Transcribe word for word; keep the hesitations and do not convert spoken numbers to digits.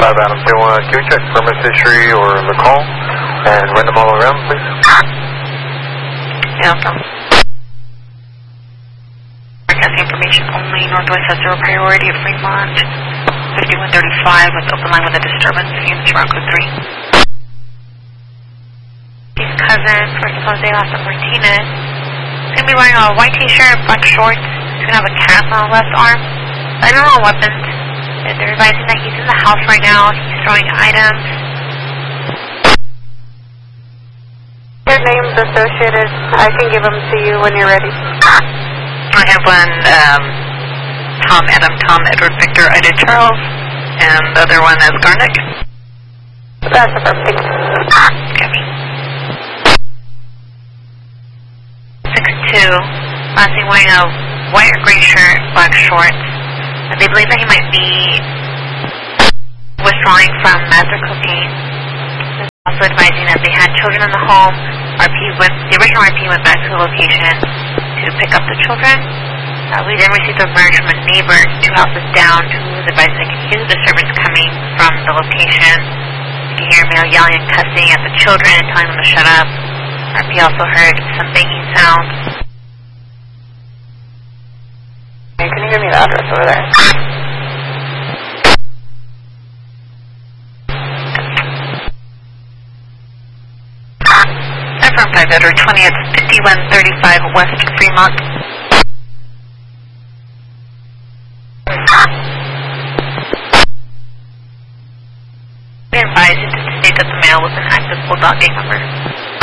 five Adams. They want to check permit history or the call and run them all around, please. Yeah, no problem. Broadcasting information only. Northwest has zero priority at Fremont. fifty-one thirty-five with open line with a disturbance. Units around code three. His cousin, first Jose Asa Martinez. He's going to be wearing a white t-shirt, black shorts. He's going to have a cast on the left arm. I don't know weapons. They're advising that he's in the house right now. He's throwing items. Their names associated. I can give them to you when you're ready. I have one, um, Tom Adam, Tom Edward Victor Ida Charles, and the other one is Garnick. That's perfect. Okay. six two, last name wearing a white or gray shirt, black shorts. And they believe that he might be withdrawing from meth or cocaine. They're also advising that they had children in the home. R P went, the original R P went back to the location to pick up the children. Uh, we then received a merge from a neighbor two houses down who was advising they could hear the disturbance coming from the location. You can hear male yelling and cussing at the children and telling them to shut up. R P also heard some banging sounds. Can you give me the address over there? From five Edward twentieth, fifty-one thirty-five West Fremont. We advise you to state that the male was an active bulldog gang member.